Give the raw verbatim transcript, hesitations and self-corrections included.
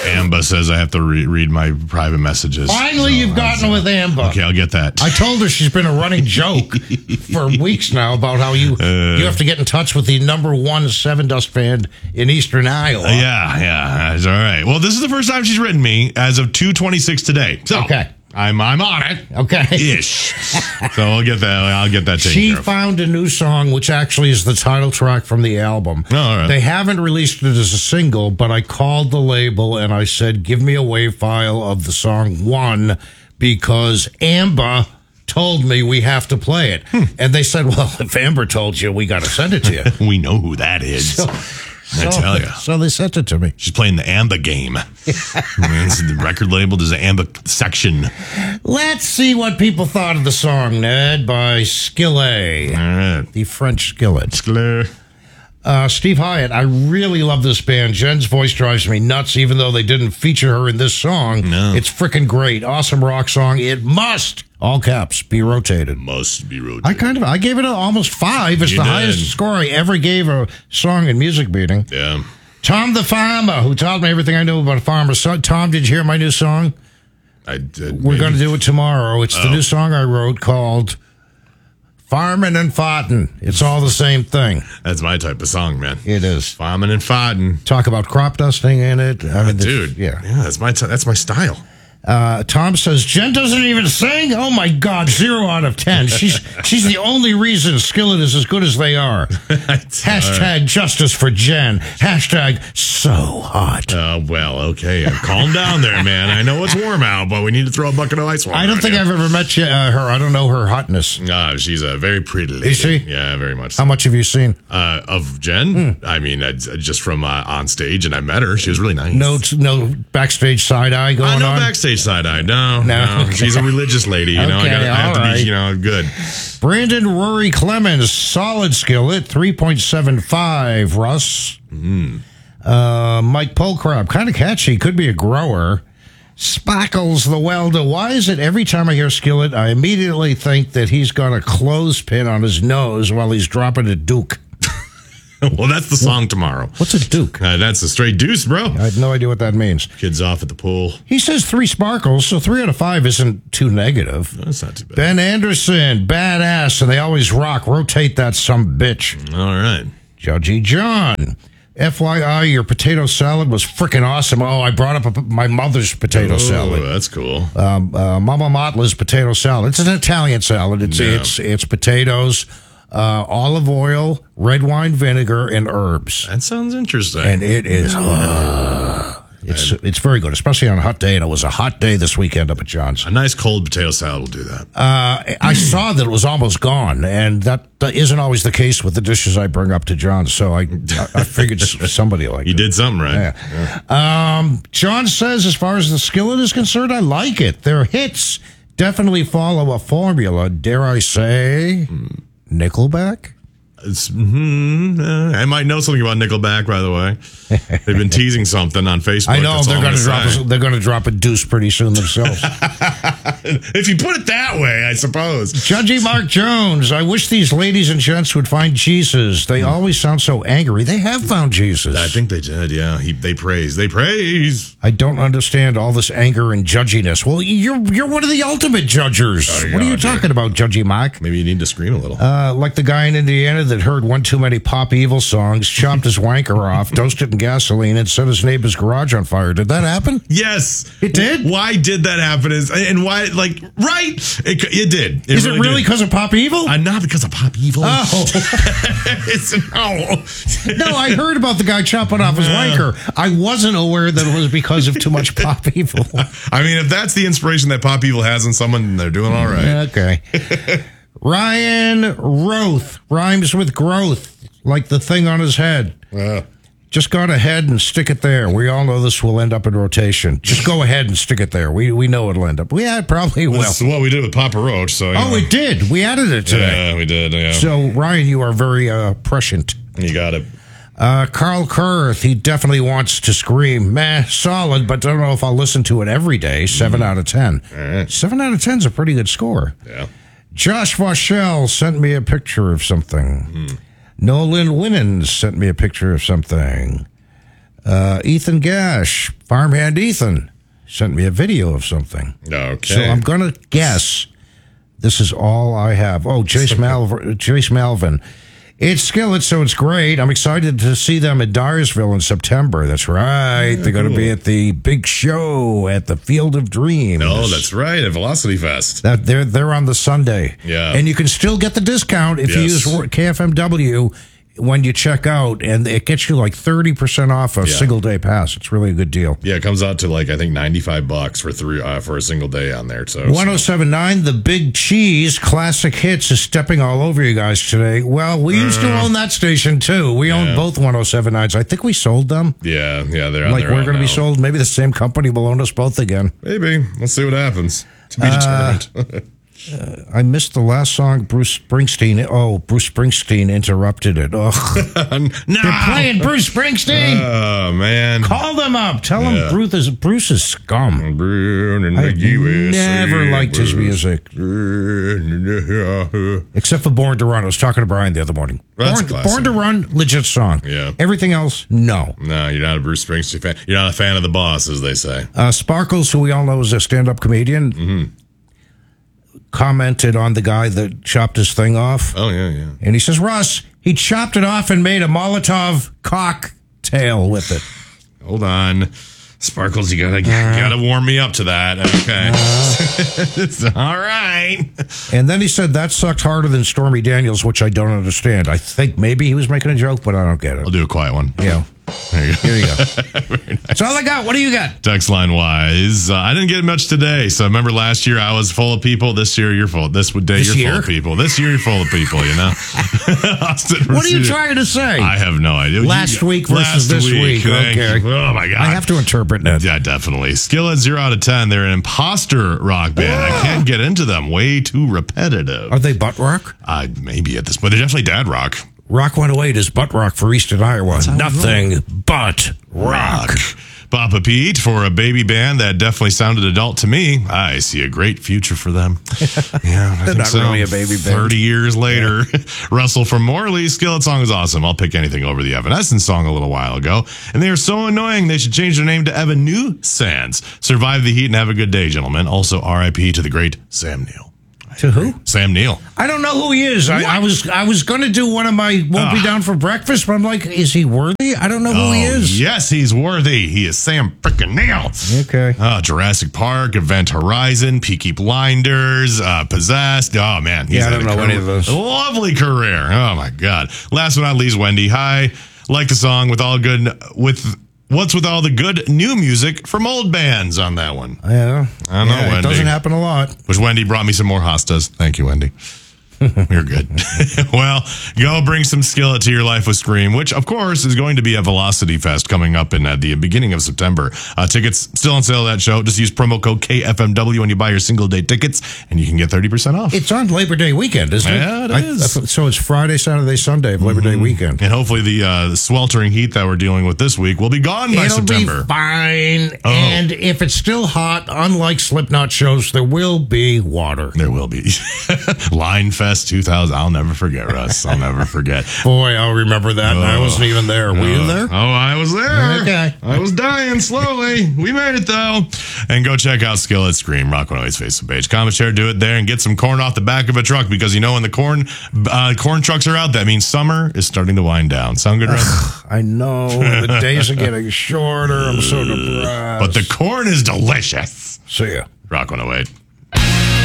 Amba says I have to re- read my private messages. Finally, so, you've gotten uh, with Amba. Okay, I'll get that. I told her she's been a running joke for weeks now about how you Uh, you have to get in touch with the number one Seven Dust fan in Eastern Iowa. Yeah, yeah, it's all right. Well, this is the first time she's written me as of two twenty-six today. So Okay. I'm I'm on it. Okay. Ish. So I'll get that. I'll get that taken She care of. found a new song, which actually is the title track from the album. Oh, all right. They haven't released it as a single, but I called the label and I said, give me a wave file of the song One, because Amba told me we have to play it. Hmm. And they said, well, if Amber told you, we got to send it to you. We know who that is. So, I so- tell you. So they sent it to me. She's playing the Amba game. The record label does an Amba section. Let's see what people thought of the song, Ned, by Skillet, All right. the French Skillet. Skillet. Uh, Steve Hyatt, I really love this band. Jen's voice drives me nuts, even though they didn't feature her in this song. No. It's freaking great. Awesome rock song. It must, all caps, be rotated. Must be rotated. I kind of, I gave it a, almost five. It's You the did. highest score I ever gave a song in music beating. Yeah. Tom the Farmer, who taught me everything I knew about farmers. So, Tom, did you hear my new song? I did. We're maybe. going to do it tomorrow. It's the Oh. new song I wrote called Farming and Farting. It's all the same thing. That's my type of song, man. It is. Farming and fighting. Talk about crop dusting in it. I mean, Dude. yeah. Yeah, that's my t- that's my style. Uh, Tom says, Jen doesn't even sing? Oh, my God, zero out of ten. She's she's the only reason Skillet is as good as they are. Hashtag justice for Jen. Hashtag so hot. Uh, well, okay. Calm down there, man. I know it's warm out, but we need to throw a bucket of ice water. I don't on think you. I've ever met you, uh, her. I don't know her hotness. Ah, she's a very pretty lady. Is she? Yeah, very much. How So. much have you seen? Uh, of Jen? I mean, uh, just from uh, on stage, and I met her. She was really nice. No, no backstage side eye going Uh, no on? backstage side eye. No, No, no. okay. She's a religious lady. You know, I, Okay, gotta, I have all to right. be, you know, good. Brandon Rory Clemens, solid Skillet, three point seven five, Russ. Mm. Uh, Mike Polkrab, kind of catchy, could be a grower. Spackles the Welder, why is it every time I hear Skillet, I immediately think that he's got a clothespin on his nose while he's dropping a Duke? Well, that's the song tomorrow. What's a Duke? Uh, that's a straight deuce, bro. I have no idea what that means. Kids off at the pool. He says three sparkles, so three out of five isn't too negative. That's not too bad. Ben Anderson, badass, and they always rock. Rotate that some bitch. All right. Judgy John. F Y I, your potato salad was freaking awesome. Oh, I brought up a, my mother's potato Oh, salad. that's cool. Um, uh, Mama Matla's potato salad. It's an Italian salad. It's Yeah. it's it's potatoes, uh, olive oil, red wine vinegar, and herbs. That sounds interesting. And it is. Uh, it's it's very good, especially on a hot day. And it was a hot day this weekend up at John's. a nice cold potato salad will do that. Uh, I saw that it was almost gone, and that, that isn't always the case with the dishes I bring up to John. So I I figured somebody like You it. did something right. Yeah. Um, John says, as far as the Skillet is concerned, I like it. Their hits definitely follow a formula. Dare I say, Nickelback? It's, mm, uh, I might know something about Nickelback, by the way. They've been teasing something on Facebook. I know that's they're all I'm going to drop. say. A, they're going to drop a deuce pretty soon themselves. If you put it that way, I suppose. Judgy Mark Jones. I wish these ladies and gents would find Jesus. They always sound so angry. They have found Jesus. I think they did, yeah. He, they praise. They praise. I don't understand all this anger and judginess. Well, you're you're one of the ultimate judgers. Oh, what are you God, talking about, Judgy Mark? Maybe you need to scream a little. Uh, like the guy in Indiana that heard one too many Pop Evil songs, chopped his wanker off, dosed it in gasoline, and set his neighbor's garage on fire. Did that happen? Yes. It did? Why did that happen? Is And why, like, right? It, it did. It Is really it really did. because of Pop Evil? Uh, not because of Pop Evil. Oh. it's, no. No, I heard about the guy chopping off his wanker. I wasn't aware that it was because of too much Pop Evil. I mean, if that's the inspiration that Pop Evil has in someone, they're doing all right. Okay. Ryan Roth rhymes with growth, like the thing on his head. Uh, Just go ahead and stick it there. We all know this will end up in rotation. Just go ahead and stick it there. We we know it'll end up. Yeah, it probably will. That's what we did with Papa Roach. So, you Oh, know. it did. We added it today. Yeah, we did. Yeah. So, Ryan, you are very uh, prescient. You got it. Uh, Carl Kurth, he definitely wants to scream, meh, solid, but don't know if I'll listen to it every day. Seven out of ten. All right. Seven out of ten is a pretty good score. Yeah. Josh Vauchel sent me a picture of something. Hmm. Nolan Winans sent me a picture of something. Uh, Ethan Gash, Farmhand Ethan, sent me a video of something. Okay. So I'm going to guess this is all I have. Oh, Chase, Malv- Chase Malvin. It's Skillet, so it's great. I'm excited to see them at Dyersville in September. That's right. They're going to be at the big show at the Field of Dreams. Oh, that's right. At Velocity Fest. That they're they're on the Sunday. Yeah. And you can still get the discount if Yes. you use K F M W when you check out, and it gets you like thirty percent off a Yeah. single day pass. It's really a good deal. Yeah, it comes out to like I think ninety-five bucks for three uh, for a single day on there. So one oh seven point nine, The Big Cheese Classic Hits is stepping all over you guys today. Well, we used to own that station too. We Yeah. own both one oh seven point nines. I think we sold them. yeah, yeah, they're on Like their we're own going to be now. sold. Maybe the same company will own us both again. Maybe we'll see what happens. To be Uh, determined. I missed the last song. Bruce Springsteen. Oh, Bruce Springsteen interrupted it. Ugh. no. They're playing Bruce Springsteen. Oh man. Call them up. Tell Yeah. them Bruce is Bruce is scum. I I've never liked his music, except for Born to Run. I was talking to Brian the other morning. That's Born, classic. Born to Run, legit song. Yeah. Everything else, no. No, you're not a Bruce Springsteen fan. You're not a fan of the boss, as they say. Uh, Sparkles, who we all know is a stand-up comedian, Mm-hmm. commented on the guy that chopped his thing off. Oh yeah, yeah. And he says, Russ, he chopped it off and made a Molotov cocktail with it. Hold on. Sparkles, you gotta you gotta warm me up to that. Okay. All right. And then he said, that sucked harder than Stormy Daniels, which I don't understand. I think maybe he was making a joke, but I don't get I'll it. do a quiet one. Yeah. There you go. Here you go. That's all I got. What do you got? Text line wise, uh, I didn't get much today. So remember last year I was full of people. This year you're full. This day This you're year? full of people. This year you're full of people. You know. Austin, What are you trying to say? I have no idea. Last You- week versus this week. Thank Okay. you. Oh my god. I have to interpret it. Yeah, definitely. Skillet zero out of ten. They're an imposter rock band. I can't get into them. Way too repetitive. Are they butt rock? Uh, maybe at this point, they're definitely dad rock. Rock one oh eight is butt rock for Easton, Iowa. Nothing but rock. Papa Pete, for a baby band that definitely sounded adult to me, I see a great future for them. Yeah, I They're think not so. really a baby band. thirty years later. Russell from Morley, Skillet song is awesome. I'll pick anything over the Evanescence song a little while ago. And they are so annoying, they should change their name to Evan New Sands. Survive the heat and have a good day, gentlemen. Also, R I P to the great Sam Neill. To who? Sam Neill. I don't know who he is. I, I was I was going to do one of my Won't Be Ah. Down for Breakfast, but I'm like, is he worthy? I don't know who he Oh, is. yes, he's worthy. He is Sam frickin' Neill. Okay. Uh, Jurassic Park, Event Horizon, Peaky Blinders, uh, Possessed. Oh, man. He's Yeah, I had don't a know any of those. Lovely career. Oh, my God. Last but not least, Wendy. Hi. Like the song with all good, with what's with all the good new music from old bands on that one? Yeah. I don't know, Yeah, it Wendy. doesn't happen a lot. Which Wendy brought me some more hostas. Thank you, Wendy. You're good. Well, go bring some skillet to your life with Scream, which, of course, is going to be a Velocity Fest coming up in uh, the beginning of September. Uh, tickets still on sale at that show. Just use promo code K F M W when you buy your single day tickets, and you can get thirty percent off. It's on Labor Day weekend, isn't it? Yeah, it I- is. I- so it's Friday, Saturday, Sunday of Labor Day weekend. And hopefully the, uh, the sweltering heat that we're dealing with this week will be gone by It'll September. be fine. Oh. And if it's still hot, unlike Slipknot shows, there will be water. There will be. Line Fest two thousand. I'll never forget, Russ. I'll never forget. Boy, I'll remember that. and I Oh. wasn't even there. Were you there? Oh, I was there. Okay. I was dying slowly. We made it, though. And go check out Skillet Scream, Rock one oh eight's Facebook page. Comment, share, do it there, and get some corn off the back of a truck, because you know when the corn uh, corn trucks are out, that means summer is starting to wind down. Sound good, Russ? I know. The days are getting shorter. I'm so depressed. But the corn is delicious. See ya. Rock one oh eight.